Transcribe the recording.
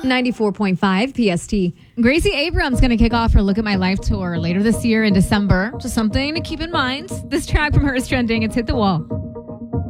94.5 PST. Gracie Abrams going to kick off her Look at My Life tour later this year in December. Just something to keep in mind. This track from her is trending. It's Hit the Wall.